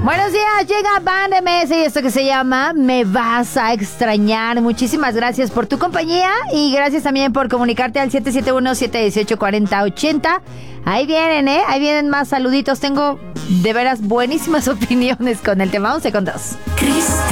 Buenos días, llega Banda MS y esto que se llama Me Vas a Extrañar. Muchísimas gracias por tu compañía y gracias también por comunicarte al 771-718-4080. Ahí vienen más saluditos. Tengo de veras buenísimas opiniones con el tema. 11 con 2.